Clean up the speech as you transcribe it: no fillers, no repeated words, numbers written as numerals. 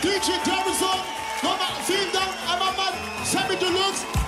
DJ Garrison, vielen Dank, einmal Mann, Sammy Deluxe.